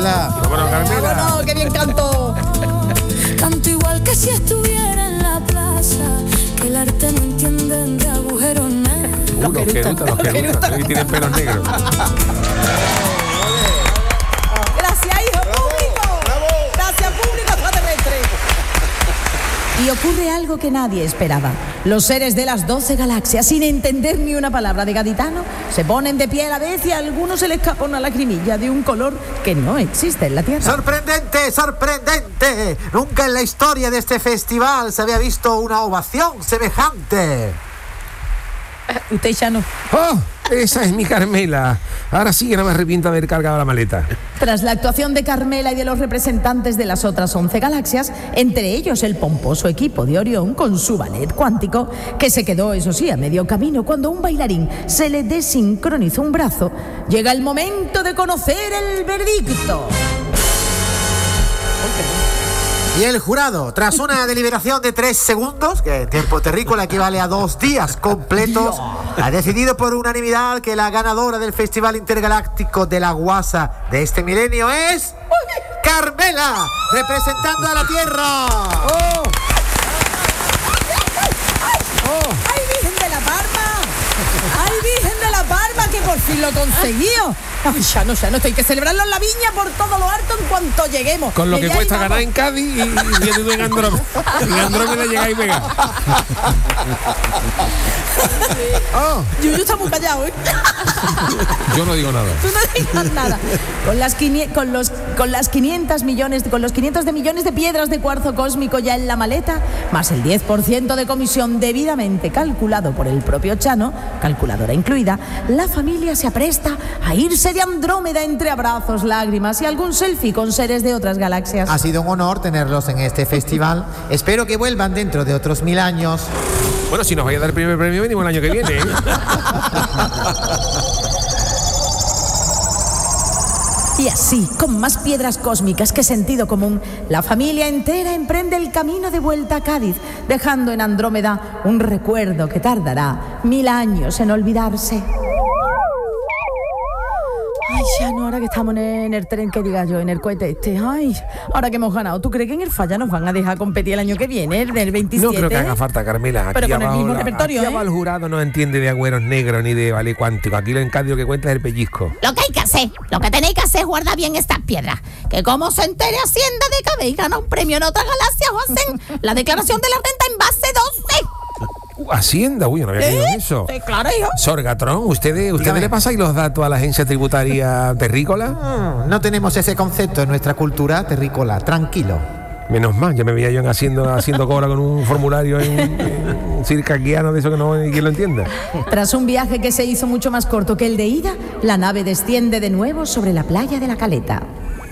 Carmela. Bueno, Carmela. Vámonos, qué bien canto. Canto igual que si estuviera en la plaza, que el arte no entienden de agujeros negros. Los querutas. Y tienen pelos negros. Gracias, hijo público. Gracias, público extraterrestre. Y ocurre algo que nadie esperaba. Los seres de las 12 galaxias, sin entender ni una palabra de gaditano, se ponen de pie a la vez y a algunos se les escapa una lagrimilla de un color que no existe en la Tierra. ¡Sorprendente, sorprendente! Nunca en la historia de este festival se había visto una ovación semejante. Usted ya no. ¡Oh! Esa es mi Carmela. Ahora sí que no me arrepiento de haber cargado la maleta. Tras la actuación de Carmela y de los representantes de las otras 11 galaxias, entre ellos el pomposo equipo de Orión con su ballet cuántico, que se quedó, eso sí, a medio camino cuando a un bailarín se le desincronizó un brazo, llega el momento de conocer el veredicto. Y el jurado, tras una deliberación de 3 segundos, que en tiempo terrícola equivale a 2 días completos, ha decidido por unanimidad que la ganadora del Festival Intergaláctico de la Guasa de este milenio es Carmela, representando a la Tierra. ¡Ay, Virgen de la Parma! ¡Ay, Virgen de la Parma, que por fin lo he conseguido! Ay, ya no, estoy que celebrarlo en la viña por todo lo alto en cuanto lleguemos. Con lo que cuesta ganar en Cádiz y viendo en Andrómeda. En Andrómeda llega y pega. Yuyu está muy callado, ¿eh? Yo no digo nada. Tú no digas nada. Con los 500 de millones de piedras de cuarzo cósmico ya en la maleta, más el 10% de comisión debidamente calculado por el propio Chano, calculadora incluida, la familia se apresta a irse de Andrómeda entre abrazos, lágrimas y algún selfie con seres de otras galaxias. Ha sido un honor tenerlos en este festival. Espero que vuelvan dentro de otros 1000 años. Bueno, si nos vaya a dar el primer premio, venimos el año que viene, ¿eh? Y así, con más piedras cósmicas que sentido común, la familia entera emprende el camino de vuelta a Cádiz, dejando en Andrómeda un recuerdo que tardará 1000 años en olvidarse. Ay, ya no, ahora que estamos en el tren, que diga yo, en el cohete este. Ay, ahora que hemos ganado, ¿tú crees que en el Falla nos van a dejar competir el año que viene, el del 27? No creo que haga falta, Carmela. Aquí pero con el mismo repertorio, aquí el jurado no entiende de agüeros negros ni de ballet cuántico. Aquí lo encadio que cuenta es el pellizco. Lo que hay que hacer, lo que tenéis que hacer es guardar bien estas piedras. Que como se entere Hacienda de que habéis ganado un premio en otra galaxia, os hacen la declaración de la renta en base 12. Hacienda, uy, no había caído en eso. Sí, claro, hijo. Sorgatron, ¿ustedes le pasáis los datos a la agencia tributaria terrícola? No tenemos ese concepto en nuestra cultura terrícola, tranquilo. Menos mal, ya me veía yo haciendo cobra con un formulario en circaquiano de eso que no hay quien lo entienda. Tras un viaje que se hizo mucho más corto que el de ida, la nave desciende de nuevo sobre la playa de la Caleta.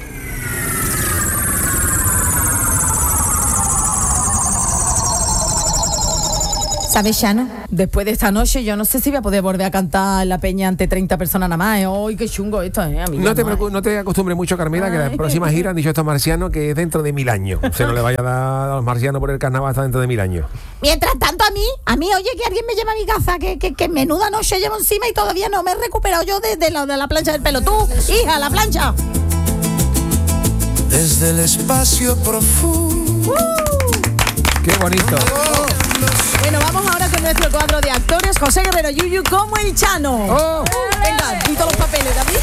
¿Sabes, Chano? Después de esta noche yo no sé si voy a poder volver a cantar en la peña ante 30 personas nada más. ¡Ay, qué chungo esto, amiga! No te acostumbres mucho, Carmela, que la próxima gira han dicho estos marcianos que es dentro de 1000 años. Se no le vaya a dar a los marcianos por el carnaval hasta dentro de 1000 años. Mientras tanto, a mí, oye, que alguien me lleva a mi casa, que menuda noche llevo encima y todavía no me he recuperado yo de la plancha del pelo. Tú, hija, la plancha. Desde el espacio profundo. ¡Qué bonito! Bueno, vamos ahora con nuestro cuadro de actores, José Guerrero Yuyu como el Chano. Venga, y todos los papeles, David.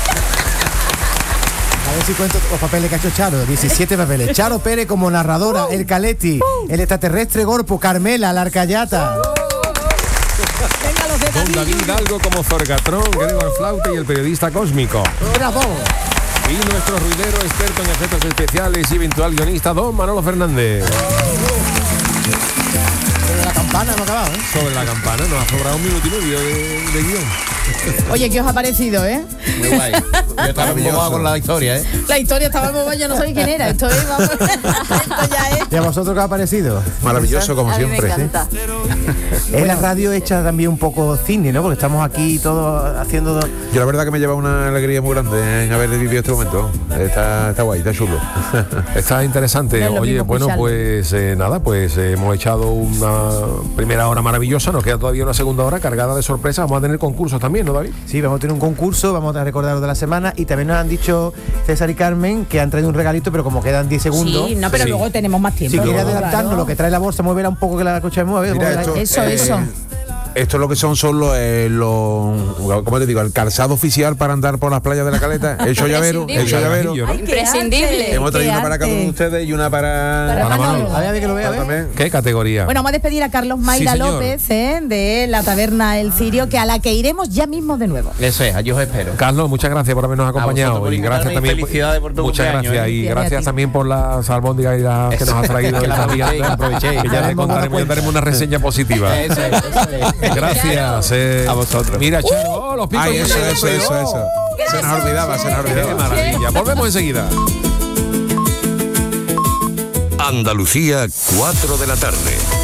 A ver si cuento los papeles que ha hecho Charo. 17 papeles. Charo Pérez como narradora, el Caleti, el extraterrestre Gorpo, Carmela, la Arcayata. Venga, los de Don David Hidalgo como Zorgatrón, Gregor Flauta y el periodista cósmico. ¡Bravo! Y nuestro ruidero experto en efectos especiales y eventual guionista, don Manolo Fernández. Sobre la campana no ha acabado, ¿eh? Sobre la campana, nos ha sobrado 1 minuto y medio de guión. Oye, ¿qué os ha parecido, Muy guay. Yo estaba embobado con la historia, La historia estaba embobada, yo no sabía quién era. Esto es, vamos, esto ya es. ¿Y a vosotros qué os ha parecido? Maravilloso, como siempre. A mí me encanta. Es la radio hecha también un poco cine, ¿no? Porque estamos aquí todos haciendo... Yo la verdad que me lleva una alegría muy grande en haber vivido este momento. Está guay, está chulo. Está interesante. No es lo Oye, mismo bueno, escucharlo. pues hemos echado una primera hora maravillosa. Nos queda todavía una segunda hora cargada de sorpresas. Vamos a tener concursos también. también, ¿no, David? Sí, vamos a tener un concurso, vamos a recordar lo de la semana y también nos han dicho César y Carmen que han traído un regalito, pero como quedan 10 segundos. Sí, no, pero luego tenemos más tiempo. Si quiere Claro. adelantarnos lo que trae la bolsa, muévela un poco que la escuchemos. A ver, Mira, muévela. esto, Eso. Esto es lo que son los ¿cómo te digo? El calzado oficial para andar por las playas de la Caleta. Hecho llavero. Imprescindible. Ay, qué Imprescindible. arte, Hemos traído qué una para cada uno de arte. ustedes y una para Manolo. A ver que lo vea, a ver. también. ¿Qué categoría? Bueno, vamos a despedir a Carlos Mayra Sí, señor. López, de la taberna El Cirio, que a la que iremos ya mismo de nuevo. Eso es, yo os espero. Carlos, muchas gracias por habernos acompañado vosotros por y gracias invitarme y también felicidades por tu muchas cumpleaños, gracias y Felicidades a gracias ti. también por las albóndigas y las que nos has traído Que las esas gigantes, aprovechéis. que ya le daremos una reseña positiva. Eso es. Gracias A vosotros. mira, Charo, los picos Ay, eso. Se nos olvidaba. Qué maravilla. Volvemos enseguida. Andalucía, 4 de la tarde.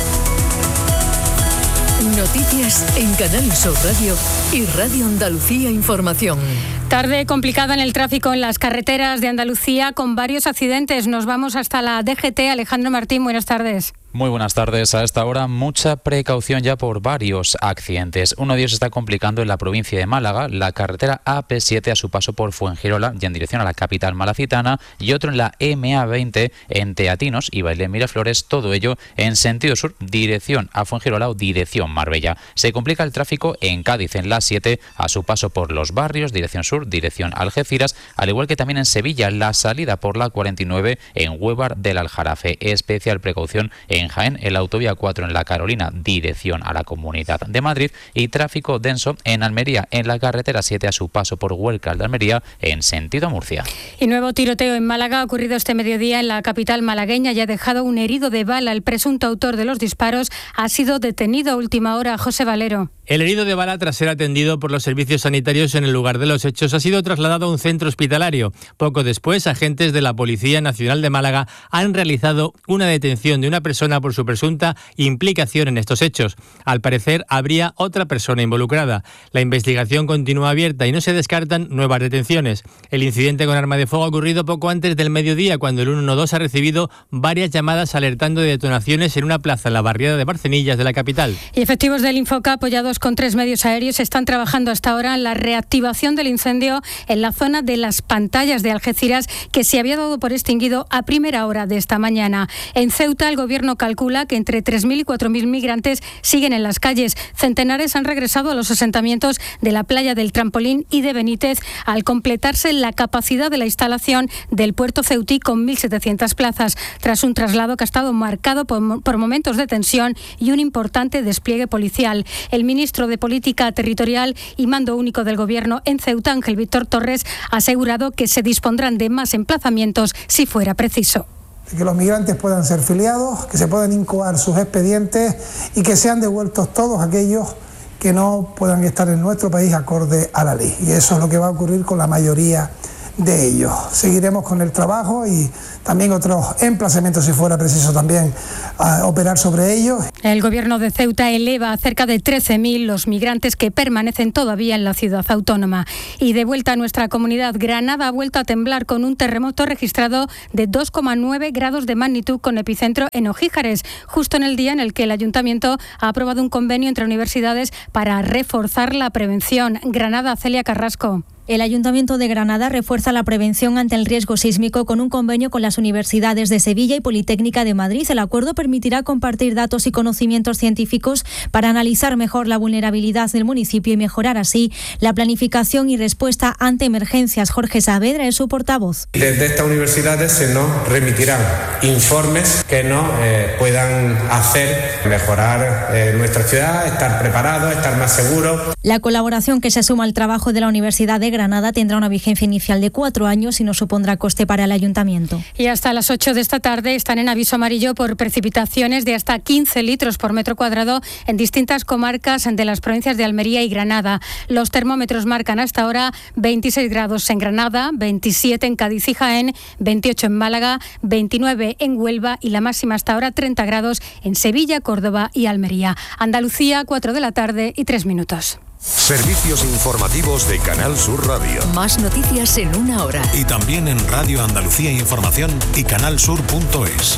Noticias en Canal Sur Radio y Radio Andalucía Información. Tarde complicada en el tráfico en las carreteras de Andalucía con varios accidentes. Nos vamos hasta la DGT. Alejandro Martín, buenas tardes. Muy buenas tardes. A esta hora, mucha precaución ya por varios accidentes. Uno de ellos está complicando en la provincia de Málaga, la carretera AP7 a su paso por Fuengirola y en dirección a la capital malacitana, y otro en la MA20 en Teatinos y Bailén Miraflores, todo ello en sentido sur, dirección a Fuengirola o dirección Marbella. Se complica el tráfico en Cádiz, en la 7 a su paso por Los Barrios, dirección sur, dirección Algeciras, al igual que también en Sevilla, la salida por la 49 en Huévar del Aljarafe. Especial precaución en Jaén, en la autovía 4 en la Carolina, dirección a la Comunidad de Madrid, y tráfico denso en Almería, en la carretera 7 a su paso por Huelca de Almería, en sentido Murcia. Y nuevo tiroteo en Málaga ha ocurrido este mediodía en la capital malagueña y ha dejado un herido de bala. El presunto autor de los disparos ha sido detenido a última hora. José Valero. El herido de bala, tras ser atendido por los servicios sanitarios en el lugar de los hechos, ha sido trasladado a un centro hospitalario. Poco después, agentes de la Policía Nacional de Málaga han realizado una detención de una persona por su presunta implicación en estos hechos. Al parecer, habría otra persona involucrada. La investigación continúa abierta y no se descartan nuevas detenciones. El incidente con arma de fuego ha ocurrido poco antes del mediodía, cuando el 112 ha recibido varias llamadas alertando de detonaciones en una plaza en la barriada de Barcenillas de la capital. Y efectivos del Infoca, apoyados con 3 medios aéreos, están trabajando hasta ahora en la reactivación del incendio en la zona de las Pantallas de Algeciras, que se había dado por extinguido a primera hora de esta mañana. En Ceuta, el gobierno calcula que entre 3.000 y 4.000 migrantes siguen en las calles. Centenares han regresado a los asentamientos de la playa del Trampolín y de Benítez al completarse la capacidad de la instalación del puerto ceutí con 1.700 plazas, tras un traslado que ha estado marcado por momentos de tensión y un importante despliegue policial. El ministro de Política Territorial y Mando Único del Gobierno en Ceuta, Ángel Víctor Torres, ha asegurado que se dispondrán de más emplazamientos si fuera preciso. Que los migrantes puedan ser filiados, que se puedan incoar sus expedientes y que sean devueltos todos aquellos que no puedan estar en nuestro país acorde a la ley. Y eso es lo que va a ocurrir con la mayoría de ellos. Seguiremos con el trabajo y también otros emplazamientos si fuera preciso también operar sobre ellos. El gobierno de Ceuta eleva a cerca de 13.000 los migrantes que permanecen todavía en la ciudad autónoma. Y de vuelta a nuestra comunidad, Granada ha vuelto a temblar con un terremoto registrado de 2,9 grados de magnitud con epicentro en Ojíjares, justo en el día en el que el ayuntamiento ha aprobado un convenio entre universidades para reforzar la prevención. Granada, Celia Carrasco. El Ayuntamiento de Granada refuerza la prevención ante el riesgo sísmico con un convenio con las universidades de Sevilla y Politécnica de Madrid. El acuerdo permitirá compartir datos y conocimientos científicos para analizar mejor la vulnerabilidad del municipio y mejorar así la planificación y respuesta ante emergencias. Jorge Saavedra es su portavoz. Desde estas universidades se nos remitirán informes que nos puedan hacer mejorar nuestra ciudad, estar preparados, estar más seguros. La colaboración que se suma al trabajo de la Universidad de Granada tendrá una vigencia inicial de 4 años y no supondrá coste para el ayuntamiento. Y hasta las 8 de esta tarde están en aviso amarillo por precipitaciones de hasta 15 litros por metro cuadrado en distintas comarcas de las provincias de Almería y Granada. Los termómetros marcan hasta ahora 26 grados en Granada, 27 en Cádiz y Jaén, 28 en Málaga, 29 en Huelva y la máxima hasta ahora 30 grados en Sevilla, Córdoba y Almería. Andalucía, 4 de la tarde y 3 minutos. Servicios informativos de Canal Sur Radio. Más noticias en 1 hora. Y también en Radio Andalucía Información y canalsur.es.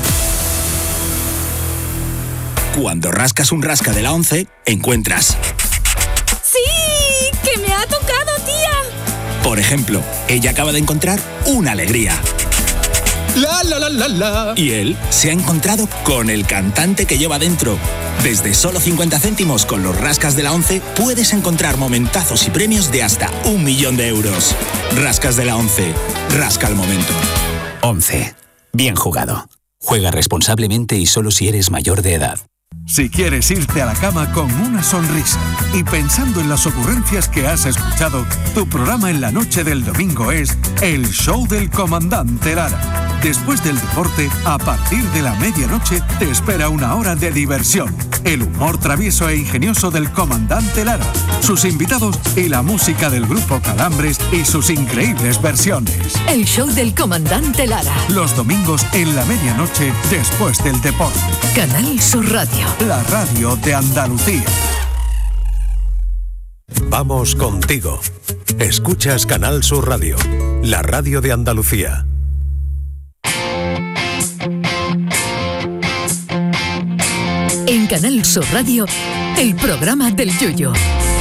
Cuando rascas un rasca de la 11, encuentras... ¡Sí! ¡Que me ha tocado, tía! Por ejemplo, ella acaba de encontrar una alegría. La, la, la, la, la. Y él se ha encontrado con el cantante que lleva dentro. Desde solo 50 céntimos con los Rascas de la 11 puedes encontrar momentazos y premios de hasta 1 millón de euros. Rascas de la 11. Rasca el momento. 11. Bien jugado. Juega responsablemente y solo si eres mayor de edad. Si quieres irte a la cama con una sonrisa y pensando en las ocurrencias que has escuchado, tu programa en la noche del domingo es El Show del Comandante Lara. Después del deporte, a partir de la medianoche, te espera una hora de diversión. El humor travieso e ingenioso del Comandante Lara, sus invitados y la música del grupo Calambres y sus increíbles versiones. El Show del Comandante Lara. Los domingos en la medianoche, después del deporte. Canal Sur Radio. La radio de Andalucía. Vamos contigo. Escuchas Canal Sur Radio, la radio de Andalucía. En Canal Sur Radio, el programa del Yoyo.